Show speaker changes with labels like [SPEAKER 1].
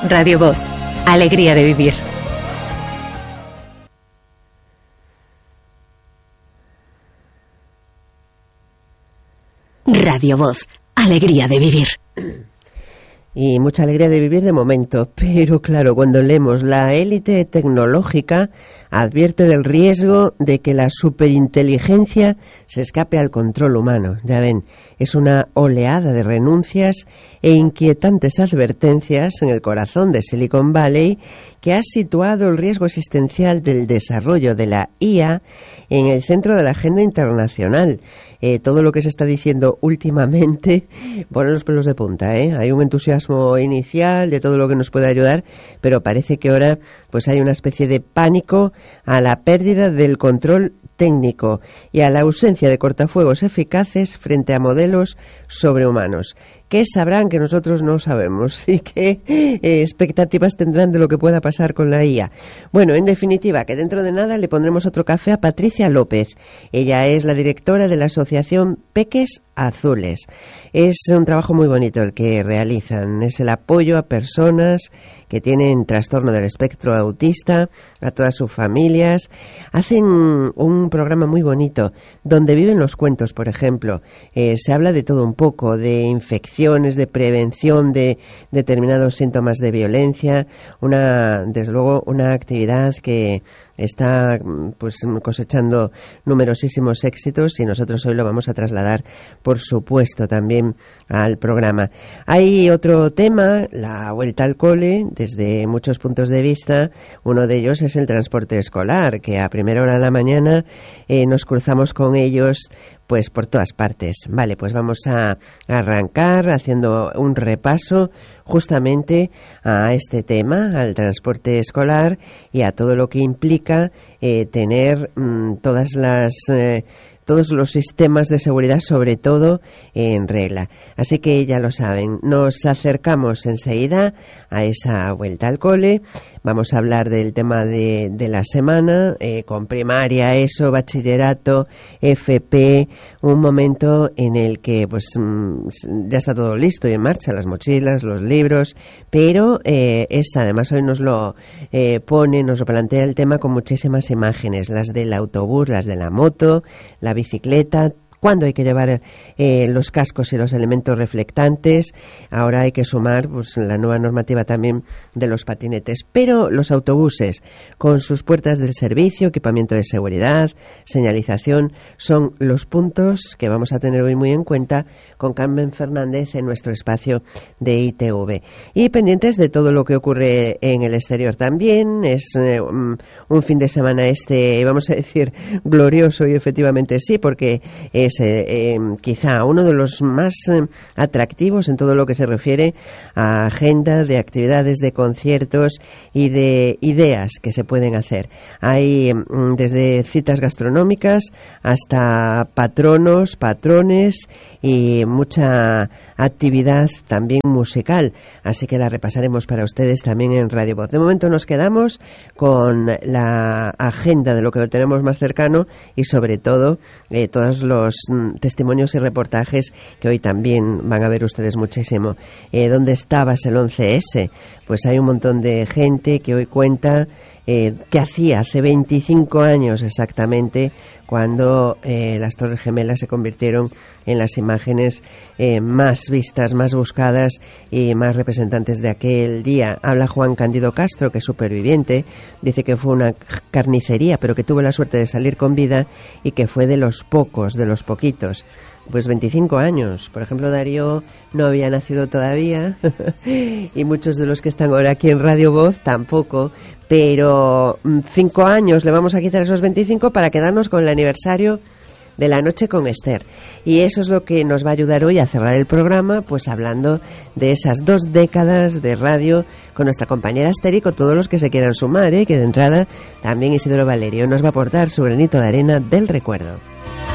[SPEAKER 1] Radio Voz, alegría de vivir.
[SPEAKER 2] Radio Voz, alegría de vivir.
[SPEAKER 3] Y mucha alegría de vivir de momento, pero claro, cuando leemos la élite tecnológica advierte del riesgo de que la superinteligencia se escape al control humano. Ya ven, es una oleada de renuncias e inquietantes advertencias en el corazón de Silicon Valley que ha situado el riesgo existencial del desarrollo de la IA en el centro de la agenda internacional. Todo lo que se está diciendo últimamente pone los pelos de punta, Hay un entusiasmo inicial de todo lo que nos puede ayudar, pero parece que ahora pues hay una especie de pánico a la pérdida del control técnico y a la ausencia de cortafuegos eficaces frente a modelos sobrehumanos. ¿Qué sabrán que nosotros no sabemos? ¿Y qué expectativas tendrán de lo que pueda pasar con la IA? Bueno, en definitiva, que dentro de nada le pondremos otro café a Patricia López. Ella es la directora de la asociación Peques Azules. Es un trabajo muy bonito el que realizan. Es el apoyo a personas que tienen trastorno del espectro autista, a todas sus familias. Hacen un programa muy bonito donde viven los cuentos, por ejemplo. Se habla de todo un poco, de infecciones, de prevención de determinados síntomas de violencia. Desde luego, una actividad que está pues cosechando numerosísimos éxitos y nosotros hoy lo vamos a trasladar, por supuesto, también al programa. Hay otro tema, la vuelta al cole, desde muchos puntos de vista. Uno de ellos es el transporte escolar, que a primera hora de la mañana nos cruzamos con ellos pues por todas partes. Vale, pues vamos a arrancar haciendo un repaso justamente a este tema, al transporte escolar y a todo lo que implica tener todos los sistemas de seguridad, sobre todo, en regla. Así que ya lo saben, nos acercamos enseguida a esa vuelta al cole. Vamos a hablar del tema de la semana, con primaria, ESO, bachillerato, FP, un momento en el que pues ya está todo listo y en marcha, las mochilas, los libros, pero además hoy nos lo plantea el tema con muchísimas imágenes, las del autobús, las de la moto, la bicicleta, cuándo hay que llevar los cascos y los elementos reflectantes. Ahora hay que sumar pues la nueva normativa también de los patinetes. Pero los autobuses, con sus puertas del servicio, equipamiento de seguridad, señalización, son los puntos que vamos a tener hoy muy en cuenta con Carmen Fernández en nuestro espacio de ITV. Y pendientes de todo lo que ocurre en el exterior también. Es un fin de semana vamos a decir, glorioso, y efectivamente sí, porque es quizá uno de los más atractivos en todo lo que se refiere a agenda de actividades, de conciertos y de ideas que se pueden hacer. Hay desde citas gastronómicas hasta patrones y mucha actividad también musical, así que la repasaremos para ustedes también en Radio Voz. De momento nos quedamos con la agenda de lo que tenemos más cercano y sobre todo todos los testimonios y reportajes que hoy también van a ver ustedes muchísimo. ¿Dónde estabas el 11S? Pues hay un montón de gente que hoy cuenta qué hacía hace 25 años exactamente, cuando las Torres Gemelas se convirtieron en las imágenes más vistas, más buscadas y más representantes de aquel día. Habla Juan Cándido Castro, que es superviviente, dice que fue una carnicería, pero que tuvo la suerte de salir con vida y que fue de los poquitos. Pues 25 años. Por ejemplo, Darío no había nacido todavía y muchos de los que están ahora aquí en Radio Voz tampoco, pero 5 años le vamos a quitar esos 25 para quedarnos con el aniversario de La Noche con Esther. Y eso es lo que nos va a ayudar hoy a cerrar el programa, pues hablando de esas 2 décadas de radio con nuestra compañera Esther y con todos los que se quieran sumar, que de entrada también Isidoro Valerio nos va a aportar su granito de arena del recuerdo.